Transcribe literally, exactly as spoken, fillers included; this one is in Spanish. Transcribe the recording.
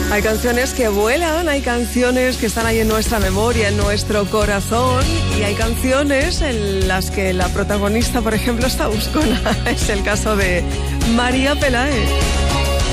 Hay canciones que vuelan, hay canciones que están ahí en nuestra memoria, en nuestro corazón, y hay canciones en las que la protagonista, por ejemplo, está buscona. Es el caso de María Pelae.